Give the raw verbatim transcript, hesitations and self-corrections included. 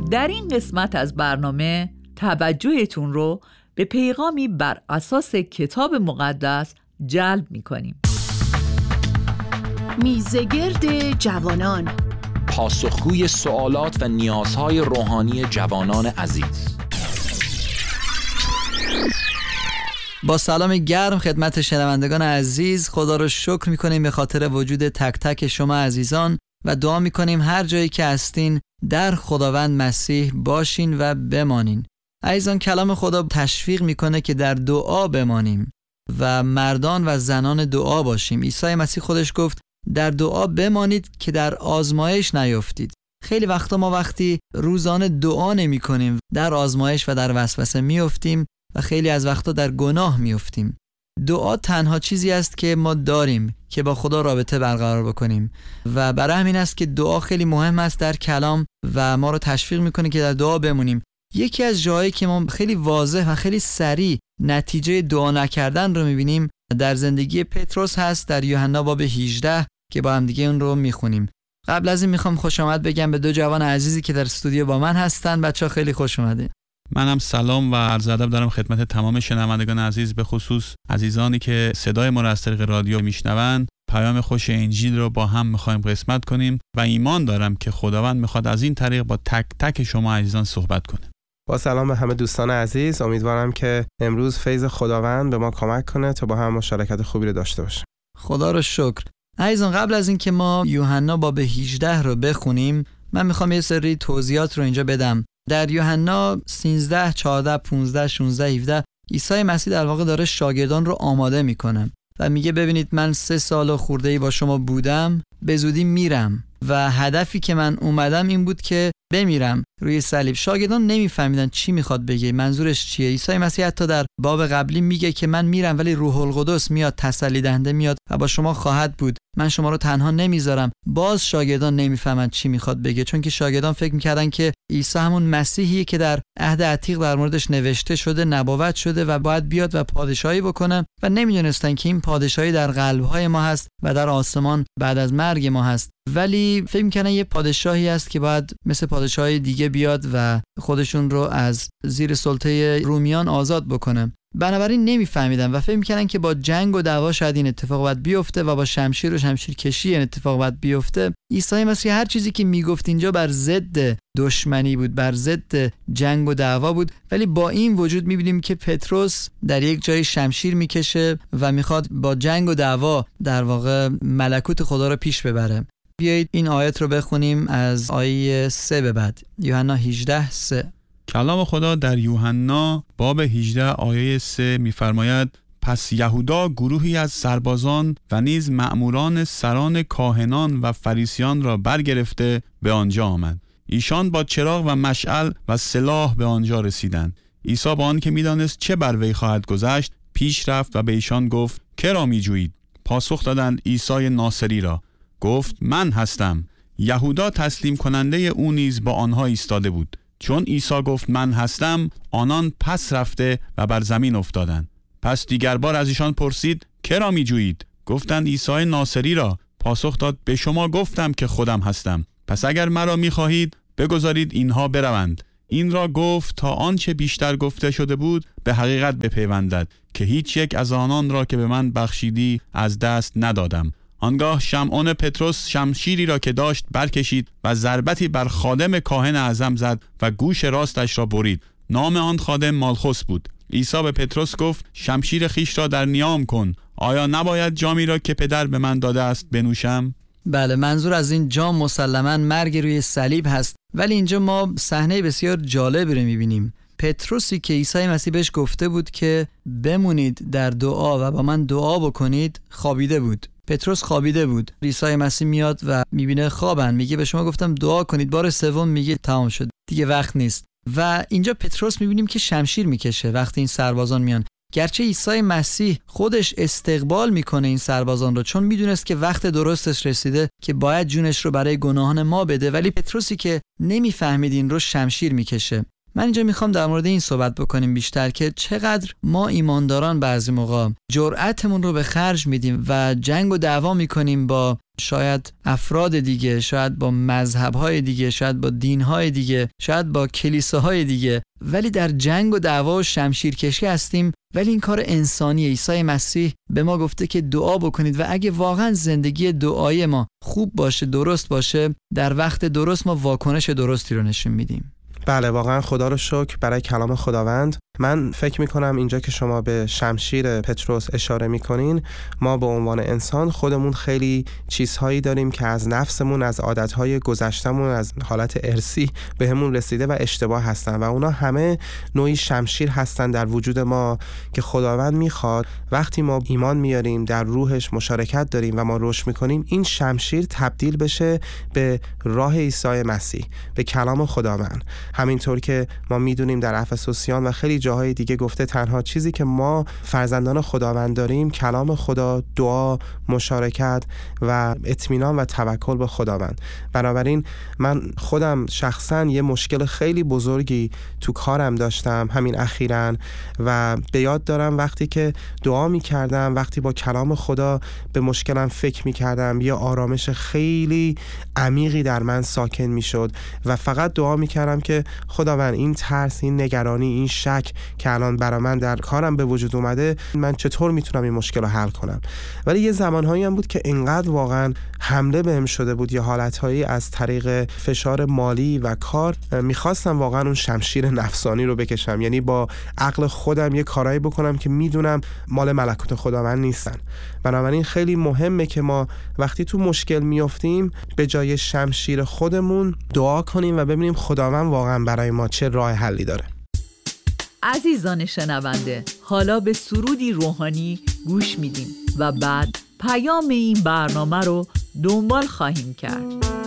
در این قسمت از برنامه توجهتون رو به پیغامی بر اساس کتاب مقدس جلب می‌کنیم. میزگرد جوانان، پاسخگوی سوالات و نیازهای روحانی جوانان عزیز. با سلام گرم خدمت شنوندگان عزیز، خدا رو شکر میکنیم به خاطر وجود تک تک شما عزیزان و دعا میکنیم هر جایی که هستین در خداوند مسیح باشین و بمانین. عزیزان، کلام خدا تشویق میکنه که در دعا بمانیم و مردان و زنان دعا باشیم. عیسی مسیح خودش گفت در دعا بمانید که در آزمایش نیفتید. خیلی وقتا ما وقتی روزانه دعا نمی کنیم در آزمایش و در وسوسه میافتیم و خیلی از وقتا در گناه میافتیم. دعا تنها چیزی است که ما داریم که با خدا رابطه برقرار بکنیم و برای همین است که دعا خیلی مهم است در کلام و ما رو تشویق میکنه که در دعا بمونیم. یکی از جاهایی که ما خیلی واضح و خیلی سریع نتیجه دعا نکردن رو میبینیم در زندگی پتروس هست، در یوحنا باب هجده که با هم دیگه اون رو میخونیم. قبل از این میخوام خوش آمد بگم به دو جوان عزیزی که در استودیو با من هستن. بچه‌ها خیلی خوش اومدین. منم سلام و عرض ادب دارم خدمت تمام شنوندگان عزیز، به خصوص عزیزانی که صدای ما را از طریق رادیو میشنوند. پیام خوش انجیل رو با هم میخوایم قسمت کنیم و ایمان دارم که خداوند میخواد از این طریق با تک تک شما عزیزان صحبت کنه. با سلام به همه دوستان عزیز، امیدوارم که امروز فیض خداوند به ما کمک کنه تا با هم مشارکت خوبی رو داشته باشیم. خدا رو شکر. عزیزان، قبل از این که ما یوحنا باب هجده رو بخونیم، من میخوام یه سری توضیحات رو اینجا بدم. در یوحنا سیزده، چهارده، پانزده، شانزده، هفده عیسی مسیح در واقع داره شاگردان رو آماده میکنه و میگه ببینید من سه سال و خورده‌ای با شما بودم، به زودی میرم و هدفی که من اومدم این بود که بمیرم روی صلیب. شاگردان نمیفهمیدن چی میخواد بگه، منظورش چیه. عیسی مسیح حتی در باب قبلی میگه که من میرم ولی روح القدس میاد، تسلی دهنده میاد و با شما خواهد بود، من شما رو تنها نمیذارم. باز شاگردان نمیفهمن چی میخواد بگه، چون که شاگردان فکر میکردن که عیسی همون مسیحیه که در عهد عتیق در موردش نوشته شده، نبوت شده و باید بیاد و پادشاهی بکنه و نمیدونستن که این پادشاهی در قلب‌های ما هست و در آسمان بعد از مرگ ما هست. ولی فکر میکنن یه پادشاهی هست که باید مثل پادشاهی دیگه بیاد و خودشون رو از زیر سلطه رومیان آزاد بکنه. بنابراین نمیفهمیدن و فکر میکنن که با جنگ و دعوا شاید این اتفاق باید بیفته و با شمشیر و شمشیر کشی این اتفاق باید بیفته. عیسی مسیح هر چیزی که میگفت اینجا بر ضد دشمنی بود، بر ضد جنگ و دعوا بود، ولی با این وجود میبینیم که پتروس در یک جای شمشیر میکشه و میخواد با جنگ و دعوا در واقع ملکوت خدا رو پیش ببره. بیایید این آیت رو بخونیم از آیه سه به بعد. یوحنا هجده سه. کلام خدا در یوحنا باب هجده آیه سه می‌فرماید: پس یهودا گروهی از سربازان و نیز مأموران سران کاهنان و فریسیان را برگرفته به آنجا آمد. ایشان با چراغ و مشعل و سلاح به آنجا رسیدند. عیسی با آن که می‌دانست چه بر وی خواهد گذشت پیش رفت و به ایشان گفت: که را می‌جویید؟ پاسخ دادند عیسی ناصری را. گفت: من هستم. یهودا تسلیم کننده او نیز با آنها ایستاده بود. چون عیسی گفت من هستم، آنان پس رفته و بر زمین افتادند. پس دیگر بار از ایشان پرسید: که را می جویید؟ گفتند عیسی ناصری را. پاسخ داد: به شما گفتم که خودم هستم. پس اگر مرا می خواهید بگذارید اینها بروند. این را گفت تا آنچه بیشتر گفته شده بود به حقیقت بپیوندد که هیچ یک از آنان را که به من بخشیدی از دست ندادم. آنگاه شمعون پتروس شمشیری را که داشت برکشید و ضربتی بر خادم کاهن اعظم زد و گوش راستش را برید. نام آن خادم مالخوس بود. عیسی به پتروس گفت: شمشیر خیش را در نیام کن. آیا نباید جامی را که پدر به من داده است بنوشم؟ بله، منظور از این جام مسلماً مرگ روی صلیب هست، ولی اینجا ما صحنه بسیار جالبی رو می‌بینیم. پتروسی که عیسی مسیح بهش گفته بود که بمونید در دعا و با من دعا بکنید خوابیده بود. پتروس خوابیده بود. عیسی مسیح میاد و میبینه خوابن، میگه به شما گفتم دعا کنید. بار سوم میگه تمام شد، دیگه وقت نیست. و اینجا پتروس میبینیم که شمشیر میکشه وقتی این سربازان میان. گرچه عیسی مسیح خودش استقبال میکنه این سربازان رو، چون میدونست که وقت درستش رسیده که باید جونش رو برای گناهان ما بده، ولی پتروسی که نمیفهمید این رو شمشیر میکشه. من اینجا میخوام در مورد این صحبت بکنیم بیشتر که چقدر ما ایمانداران بعضی موقع جرأتمون رو به خرج میدیم و جنگ و دعوا میکنیم با شاید افراد دیگه، شاید با مذهب‌های دیگه، شاید با دین‌های دیگه، شاید با کلیساهای دیگه، ولی در جنگ و دعوا و شمشیرکشی هستیم. ولی این کار انسانی. عیسی مسیح به ما گفته که دعا بکنید و اگه واقعا زندگی دعایی ما خوب باشه، درست باشه، در وقت درست ما واکنش درستی رو نشون میدیم. بله، واقعا خدا رو شکر برای کلام خداوند. من فکر میکنم اینجا که شما به شمشیر پتروس اشاره میکنین، ما به عنوان انسان خودمون خیلی چیزهایی داریم که از نفسمون، از عادتهای گذشتمون، از حالت ارثی بهمون رسیده و اشتباه هستن و اونا همه نوعی شمشیر هستن در وجود ما که خداوند میخواد وقتی ما ایمان میاریم، در روحش مشارکت داریم و ما رشد میکنیم، این شمشیر تبدیل بشه به راه عیسی مسیح، به کلام خداوند. همینطور که ما میدونیم در افسوسیان و خیلی جاهای دیگه گفته تنها چیزی که ما فرزندان خداوند داریم کلام خدا، دعا، مشارکت و اطمینان و توکل به خداوند. بنابراین من خودم شخصا یه مشکل خیلی بزرگی تو کارم داشتم همین اخیراً و به یاد دارم وقتی که دعا میکردم، وقتی با کلام خدا به مشکلم فکر میکردم، یه آرامش خیلی عمیقی در من ساکن میشد و فقط دعا میکردم که خداوند این ترس، این نگرانی، این شک که الان برای من در کارم به وجود اومده، من چطور میتونم این مشکل رو حل کنم. ولی یه زمانهایی هم بود که اینقدر واقعا حمله بهم شده بود، یه حالتهایی از طریق فشار مالی و کار میخواستم واقعا اون شمشیر نفسانی رو بکشم، یعنی با عقل خودم یه کارایی بکنم که میدونم مال ملکوت خداوند نیستن. بنابراین خیلی مهمه که ما وقتی تو مشکل میافتیم به جای شمشیر خودمون دعا کنیم و ببینیم خداوند واقعا برای ما چه راه حلی داره. عزیزان شنونده، حالا به سرودی روحانی گوش میدیم و بعد پیام این برنامه رو دنبال خواهیم کرد.